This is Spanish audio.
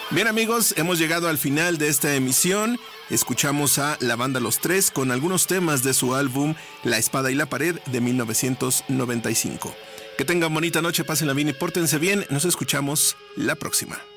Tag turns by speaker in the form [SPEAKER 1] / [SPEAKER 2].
[SPEAKER 1] Bien amigos, hemos llegado al final de esta emisión. Escuchamos a la banda Los Tres con algunos temas de su álbum La Espada y la Pared de 1995. Que tengan bonita noche, pásenla bien y pórtense bien. Nos escuchamos la próxima.